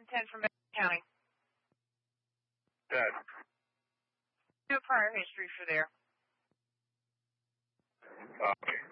10 from Benton County. Dead. Do a prior history for there. Copy.